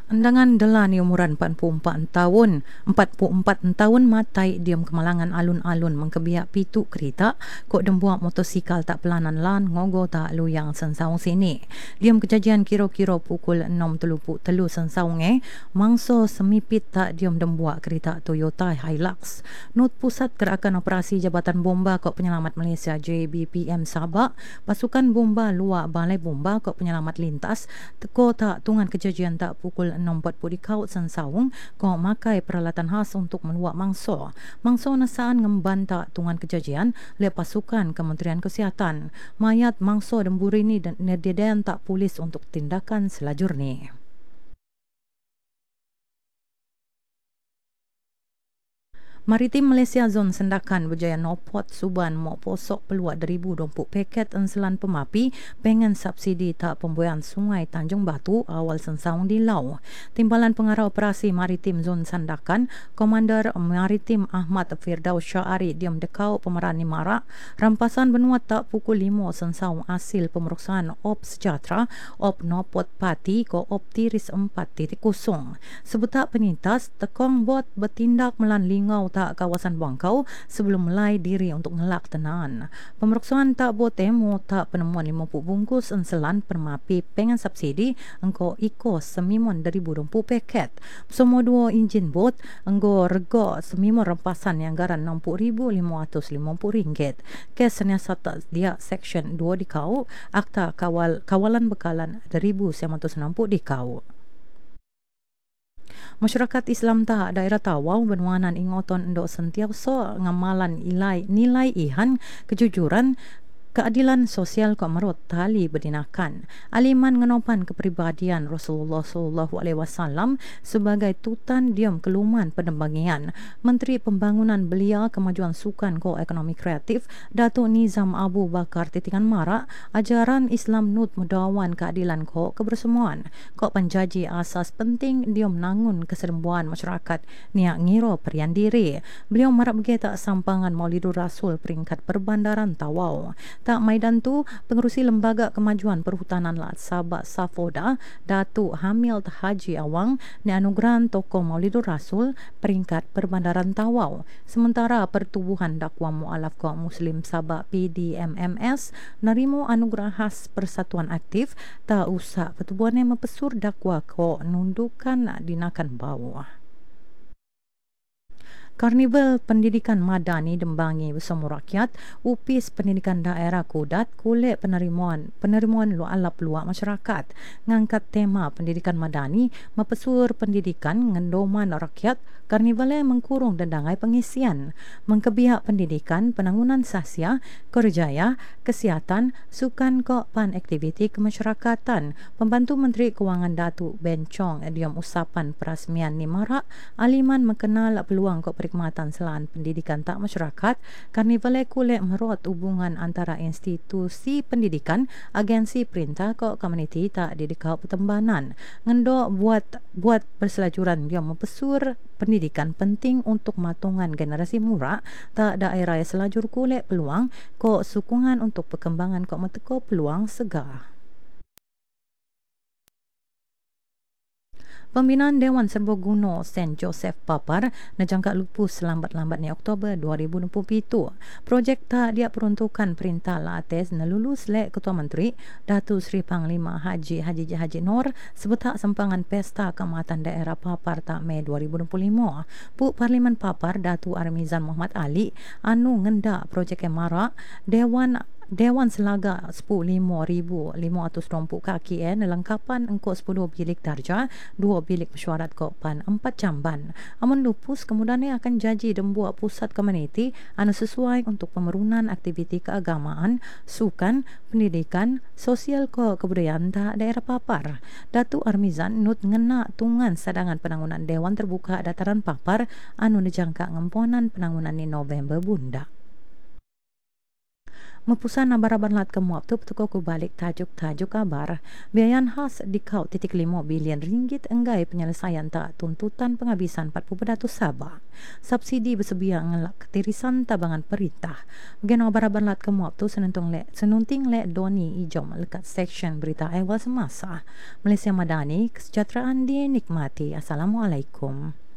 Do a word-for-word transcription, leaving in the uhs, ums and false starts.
Andangan Delani umuran empat puluh empat tahun, empat puluh empat tahun matai diam kemalangan alun-alun mengkebiak pitu kereta kok dembuak motosikal tak pelanan lan ngogo tak luyang sensaung sini. Diam kejadian kira-kira pukul enam tiga puluh sensaung eh, mangso semipit tak diam dembuak kereta Toyota Hilux. Nut Pusat Gerakan Operasi Jabatan Bomba Kok Penyelamat Malaysia J B P M Sabak, pasukan bomba luar Balai Bomba Kok Penyelamat Lintas, teko tak tungan kejadian tak pukul enam empat puluh di kaut sensaung ko makai peralatan khas untuk meluak mangso. Mangso nasaan ngembanta tungan kejadian le pasukan Kementerian Kesihatan. Mayat mangso demburi ni dan nededan tak polis untuk tindakan selajurnya. Maritim Malaysia Zon Sendakan berjaya nopot suban mok posok peluat dua ribu dua puluh paket enselan pemapi pengen subsidi tak pembuayan sungai Tanjung Batu awal sensaung di Lau. Timbalan Pengarah Operasi Maritim Zon Sendakan, Komander Maritim Ahmad Firdaus Syahari diam dekau pemeran Nimara, rampasan benua tak pukul lima sensaung hasil pemeroksaan Op Sejahtera, Op Nopot Pati ko Op Tiris empat titik kosong. Sebetak penyintas, tekong bot bertindak melan lingau tak kawasan Bangkau sebelum mulai diri untuk ngelak tenan. Pemerksaan tak buat temo tak penemuan lima puluh bungkus enselan permapi pengen subsidi engko iko semimon dua ribu dua puluh paket. Semua dua enjin bot engko rego semimon rempasan yang garan enam puluh ribu lima ratus lima puluh ringgit. Kes seniasa tak dia section dua di kau, akta kawal kawalan bekalan dua ribu sembilan ratus enam puluh di kau. Masyarakat Islam tak daerah Tawau bernuanan ingoton endok sentiauso ngamalan ilai nilai ihan kejujuran keadilan sosial kok merut tali berdinakan. Aliman ngenopan kepribadian Rasulullah sallallahu alaihi wasallam sebagai tutan diam keluman penembangian. Menteri Pembangunan Belia Kemajuan Sukan ko Ekonomi Kreatif Datuk Nizam Abu Bakar titingan marak ajaran Islam nut medawan keadilan ko kebersemuan. Kok penjaji asas penting diam nangun keserembuan masyarakat niak ngiro perian diri. Beliau marak bagi tak sampangan Maulidur Rasul peringkat perbandaran Tawau. Tak maidan tu, pengerusi Lembaga Kemajuan Perhutanan Lat Sabak Safoda, Datuk Hamil Haji Awang, ni anugerah tokoh Maulidur Rasul peringkat perbandaran Tawau. Sementara Pertubuhan Dakwah Mualaf Kaum Muslim Sabak P D M M S narimo anugerah khas Persatuan Aktif tak usah pertubuhan yang mempesur dakwah ko nundukan dinakan bawah. Karnival Pendidikan Madani Dembangi Bersama Rakyat, U P I S Pendidikan Daerah Kudat kulit penerimaan penerimaan lu alap luak masyarakat ngangkat tema pendidikan madani mempesur pendidikan ngendoman rakyat. Karnival mengkurung dendangai pengisian mengkebiak pendidikan penangunan sasya kerjaya kesihatan sukan kok pan aktiviti kemasyarakatan. Pembantu Menteri Kewangan Datuk Ben Chong diam usapan perasmian ni marak aliman mengenal peluang kok perkhidmatan selaan pendidikan tak masyarakat. Karnival kulit merot hubungan antara institusi pendidikan agensi perintah kok komuniti tak didikau pertembanan ngendok buat buat perselajuran dia mempesur pendidikan penting untuk matungan generasi murak tak daerah selajur kulit peluang kok sokongan untuk perkembangan kok meteko peluang segar. Pembinaan Dewan Serbaguna Saint Joseph Papar najangka lupus lambat-lambatnya Oktober dua ribu dua puluh pitu. Projek tak dia peruntukan perintah lates nelulus le Ketua Menteri Datuk Seri Panglima Haji Haji Haji Nur sebetak sempangan pesta keamatan daerah Papar tak Mei dua ribu dua puluh lima. Pu Parlimen Papar Datuk Armizan Muhammad Ali anu ngendak projek yang marak Dewan Dewan Selaga sepuluh lima ribu lima ratus dua puluh kaki eh lengkapan engkau sepuluh bilik darjah, dua bilik mesyuarat kopan, empat jamban. Amun lupus kemudiannya akan jaji dembuak pusat komuniti anu sesuai untuk pemerunan aktiviti keagamaan, sukan, pendidikan, sosial ko kebudayaan tak daerah Papar. Datuk Armizan nut ngena tungan sadangan penangunan Dewan Terbuka Dataran Papar anu dijangka ngemponan penangunan ni November bunda. Mepusan baraban lat kemuap tu petuko ku balik tajuk-tajuk kabar. Biayan khas dikau titik lima bilion ringgit enggai penyelesaian tak tuntutan penghabisan empat puluh beratus Sabah. Subsidi bersedia ngelak ketirisan tabangan perintah. Bagian baraban lat kemuap tu senuntung le, senunting le Doni Ijom lekat seksyen berita awal semasa. Malaysia Madani, kesejahteraan dinikmati. Assalamualaikum.